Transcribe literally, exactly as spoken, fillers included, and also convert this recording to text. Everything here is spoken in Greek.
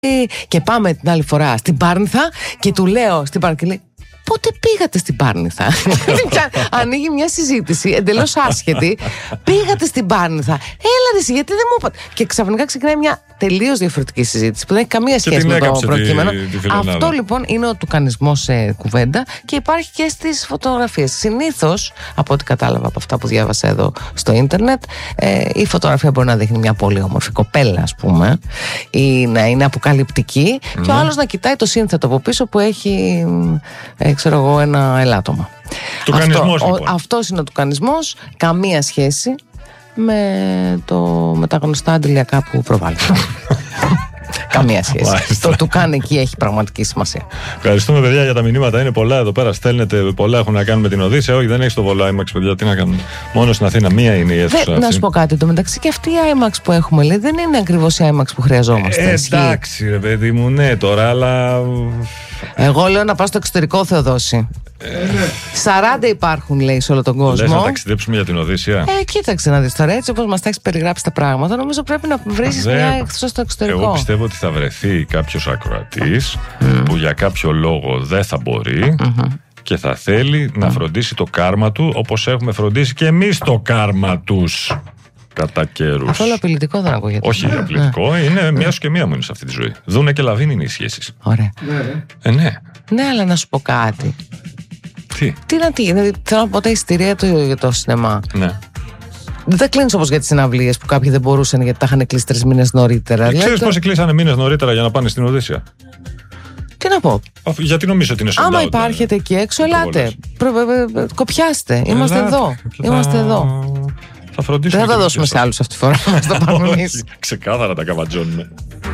Και πάμε την άλλη φορά στην Πάρνηθα και του λέω στην Πάρνηθα, λέει, πότε πήγατε στην Πάρνηθα? Ανοίγει μια συζήτηση εντελώς άσχετη. Πήγατε στην Πάρνηθα? Έλα ρε εσύ, γιατί δεν μου είπατε? Και ξαφνικά ξεκινάει μια τελείως διαφορετική συζήτηση που δεν έχει καμία σχέση με το προκείμενο. Τη, τη Αυτό λοιπόν είναι ο τουκανισμός σε κουβέντα και υπάρχει και στις φωτογραφίες. Συνήθως, από ό,τι κατάλαβα από αυτά που διάβασα εδώ στο ίντερνετ, ε, η φωτογραφία μπορεί να δείχνει μια πολύ όμορφη κοπέλα, ας πούμε, ή να είναι αποκαλυπτική, mm. και ο άλλος να κοιτάει το σύνθετο από πίσω που έχει, ε, ξέρω εγώ, ένα ελάττωμα. Τουκανισμός, λοιπόν. Αυτός είναι ο τουκανισμός, καμία σχέση με, το, με τα γνωστά αντιλιακά που προβάλλεται. Καμία σχέση. Μάλιστα. Το του κάνει εκεί έχει πραγματική σημασία. Ευχαριστούμε, παιδιά, για τα μηνύματα. Είναι πολλά εδώ πέρα. Στέλνετε πολλά, έχουν να κάνουν με την Οδύσσεια. Όχι, δεν έχει το Βόλο IMAX, παιδιά. Τι να κάνουμε. Μόνο στην Αθήνα μία είναι η αίθουσα. Να σου πω κάτι. Το μεταξύ και αυτή η IMAX που έχουμε, λέει, δεν είναι ακριβώς η IMAX που χρειαζόμαστε. Ε, εντάξει, ρε παιδί μου, ναι, τώρα, αλλά. Εγώ λέω να πάω στο εξωτερικό, Θεοδόση. σαράντα υπάρχουν, λέει, σε όλο τον κόσμο. Λες να ταξιδέψουμε για την Οδύσσεια? Ε, κοίταξε να δεις τώρα, έτσι όπως μας τα έχεις περιγράψει τα πράγματα, νομίζω πρέπει να βρεις Δε... μια αίθουσα στο εξωτερικό. Εγώ πιστεύω ότι θα βρεθεί κάποιος ακροατής mm. που για κάποιο λόγο δεν θα μπορεί mm-hmm. και θα θέλει mm. να φροντίσει το κάρμα του όπως έχουμε φροντίσει και εμείς το κάρμα τους κατά καιρούς. Αυτό όλο απειλητικό δεν ακούγεται. Όχι, ναι. απειλητικό. Είναι μία σου και μία μου είναι σε αυτή τη ζωή. Δούνε και λαβίνι είναι οι σχέσεις. Ωραία. Ε, ναι. Ναι, αλλά να σου πω κάτι. Τι? Τι να τι, δηλαδή θέλω να πω τα εισιτήρια του για το σινεμά. Ναι. Δεν τα κλείνεις όπως για τις συναυλίες που κάποιοι δεν μπορούσαν γιατί τα είχαν κλείσει τρεις μήνες νωρίτερα. Ξέρεις δηλαδή, πόσοι κλείσανε μήνες νωρίτερα για να πάνε στην Οδύσσεια? Τι να πω. Γιατί νομίζω ότι είναι sold out? Άμα υπάρχετε εκεί έξω, ελάτε. Κοπιάστε. Είμαστε ελάτε. εδώ. Θα... Είμαστε εδώ. Θα φροντίσουμε. Δεν θα τα δώσουμε σε άλλους αυτή τη φορά. Να μας το πάρουν εμείς. Ξεκάθαρα τα καβατζώνουμε.